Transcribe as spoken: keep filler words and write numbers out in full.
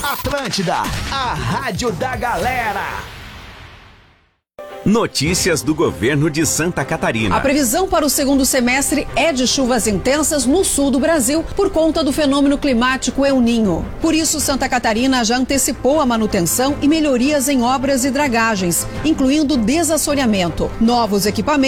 Atlântida, a rádio da galera. Notícias do governo de Santa Catarina. A previsão para o segundo semestre é de chuvas intensas no sul do Brasil por conta do fenômeno climático El Niño. Por isso, Santa Catarina já antecipou a manutenção e melhorias em obras e dragagens, incluindo desassoreamento, novos equipamentos